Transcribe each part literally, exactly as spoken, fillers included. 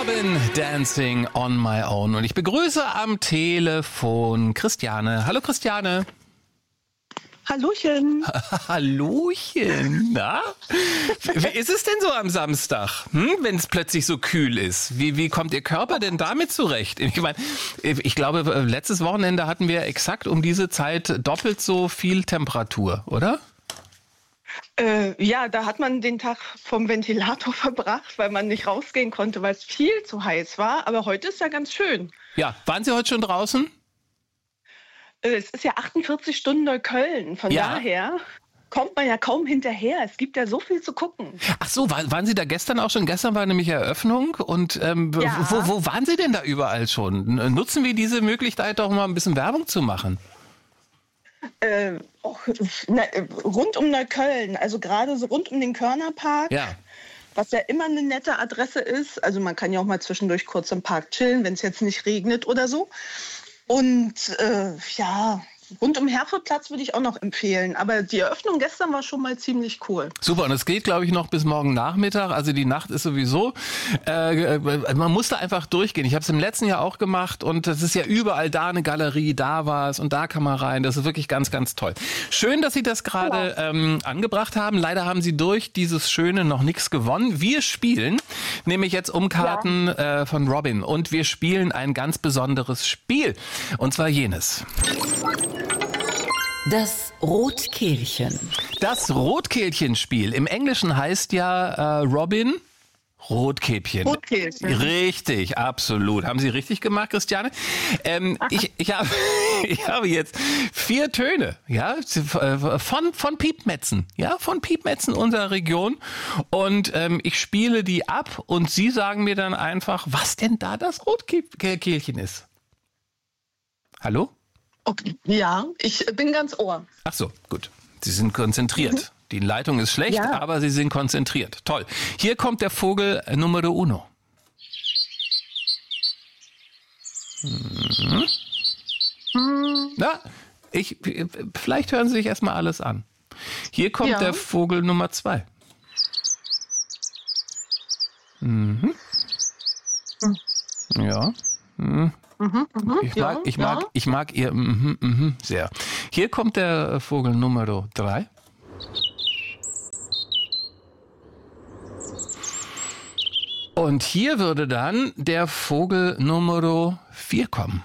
Robin, Dancing on My Own. Und ich begrüße am Telefon Christiane. Hallo Christiane. Hallöchen. Hallöchen. Na? Wie ist es denn so am Samstag, hm, wenn es plötzlich so kühl ist? Wie, wie kommt Ihr Körper denn damit zurecht? Ich meine, ich glaube, letztes Wochenende hatten wir exakt um diese Zeit doppelt so viel Temperatur, oder? Äh, ja, da hat man den Tag vom Ventilator verbracht, weil man nicht rausgehen konnte, weil es viel zu heiß war. Aber heute ist ja ganz schön. Ja, waren Sie heute schon draußen? Äh, es ist ja achtundvierzig Stunden Neukölln. Von Ja. daher kommt man ja kaum hinterher. Es gibt ja so viel zu gucken. Ach so, war, waren Sie da gestern auch schon? Gestern war nämlich Eröffnung. Und ähm, Ja. wo, wo waren Sie denn da überall schon? N- Nutzen wir diese Möglichkeit doch mal ein bisschen Werbung zu machen? Äh, auch, na, rund um Neukölln, also gerade so rund um den Körnerpark. Ja. Was ja immer eine nette Adresse ist. Also man kann ja auch mal zwischendurch kurz im Park chillen, wenn es jetzt nicht regnet oder so. Und äh, ja, rund um Herfordplatz würde ich auch noch empfehlen. Aber die Eröffnung gestern war schon mal ziemlich cool. Super, und es geht, glaube ich, noch bis morgen Nachmittag. Also die Nacht ist sowieso, äh, man muss da einfach durchgehen. Ich habe es im letzten Jahr auch gemacht und es ist ja überall da eine Galerie, da war es und da kann man rein. Das ist wirklich ganz, ganz toll. Schön, dass Sie das gerade Ja. ähm, angebracht haben. Leider haben Sie durch dieses Schöne noch nichts gewonnen. Wir spielen nämlich jetzt um Karten äh, von Robin und wir spielen ein ganz besonderes Spiel. Und zwar jenes. Das Rotkehlchen. Das Rotkehlchenspiel. Im Englischen heißt ja äh, Robin Rotkäppchen. Rotkehlchen. Richtig, absolut. Haben Sie richtig gemacht, Christiane? Ähm, ich, ich, habe, ich habe jetzt vier Töne, ja, von, von Piepmetzen, ja, von Piepmetzen unserer Region. Und ähm, ich spiele die ab und Sie sagen mir dann einfach, was denn da das Rotkehlchen ist. Hallo? Okay. Ja, ich bin ganz Ohr. Ach so, gut. Sie sind konzentriert. Die Leitung ist schlecht, Ja. aber Sie sind konzentriert. Toll. Hier kommt der Vogel Numero uno. Mhm. Na, ich, vielleicht hören Sie sich erstmal alles an. Hier kommt Ja. der Vogel Nummer zwei. Mhm. Ja. Mhm. Ich ja, mag, ich ja. mag, ich mag ihr mhm, mhm, sehr. Hier kommt der Vogel Numero drei. Und hier würde dann der Vogel Numero vier kommen.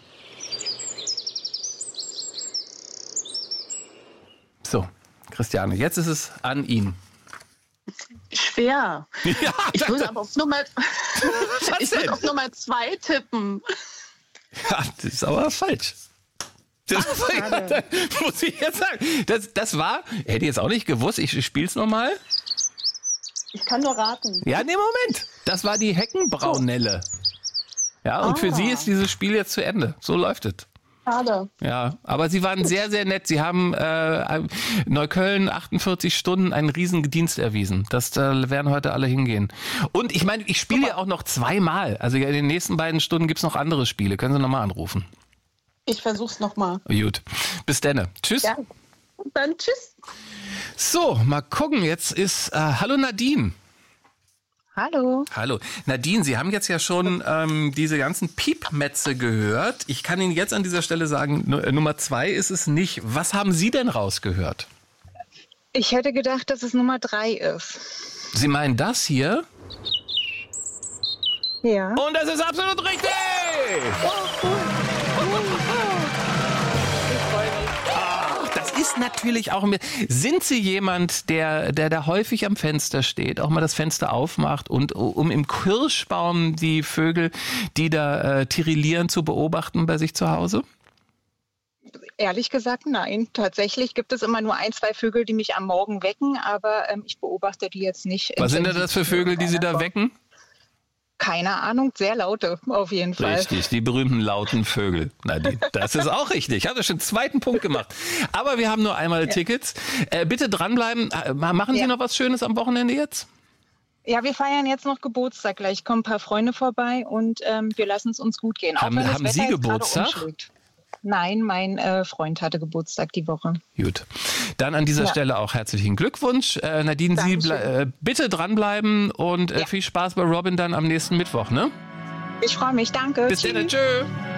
So, Christiane, jetzt ist es an ihn. Schwer. Ja, Ich würde aber auf Nummer, ich denn? würde auf Nummer zwei tippen. Ja, das ist aber falsch. Das schade. muss ich jetzt sagen. Das, das war, hätte ich jetzt auch nicht gewusst, ich spiel's nochmal. Ich kann nur raten. Ja, nee, Moment. Das war die Heckenbraunelle. Ja, und Ah. für sie ist dieses Spiel jetzt zu Ende. So läuft es. Schade. Ja, aber sie waren sehr, sehr nett. Sie haben äh, Neukölln achtundvierzig Stunden einen riesen Dienst erwiesen. Das da werden heute alle hingehen. Und ich meine, ich spiele ja auch noch zweimal. Also in den nächsten beiden Stunden gibt's noch andere Spiele. Können Sie nochmal anrufen. Ich versuch's nochmal. Gut. Bis dann. Tschüss. Ja. Und dann tschüss. So, mal gucken. Jetzt ist, äh, hallo Nadine. Hallo. Hallo. Nadine, Sie haben jetzt ja schon ähm, diese ganzen Piepmetze gehört. Ich kann Ihnen jetzt an dieser Stelle sagen, Nu- äh, Nummer zwei ist es nicht. Was haben Sie denn rausgehört? Ich hätte gedacht, dass es Nummer drei ist. Sie meinen das hier? Ja. Und das ist absolut richtig! Ach, das ist natürlich auch... mir- Sind Sie jemand, der, der da häufig am Fenster steht, auch mal das Fenster aufmacht und um im Kirschbaum die Vögel, die da äh, tirillieren, zu beobachten bei sich zu Hause? Ehrlich gesagt, nein. Tatsächlich gibt es immer nur ein, zwei Vögel, die mich am Morgen wecken, aber ähm, ich beobachte die jetzt nicht. Was sind denn das für Vögel, die Sie da wecken? Keine Ahnung, sehr laute auf jeden Fall. Richtig, die berühmten lauten Vögel. Nadine, das ist auch richtig. Ich habe schon den zweiten Punkt gemacht. Aber wir haben nur einmal Tickets. Äh, bitte dranbleiben. Äh, machen Sie Ja. noch was Schönes am Wochenende jetzt? Ja, wir feiern jetzt noch Geburtstag gleich. Kommen ein paar Freunde vorbei und ähm, wir lassen es uns gut gehen. Auch Haben- wenn das haben Wetter Sie jetzt gerade Geburtstag? umschlägt. Nein, mein äh, Freund hatte Geburtstag die Woche. Gut. Dann an dieser Ja. Stelle auch herzlichen Glückwunsch. Äh, Nadine, Sie Dankeschön. ble- äh, bitte dranbleiben und äh, Ja. viel Spaß bei Robin dann am nächsten Mittwoch, ne? Ich freue mich, danke. Bis dann, tschö.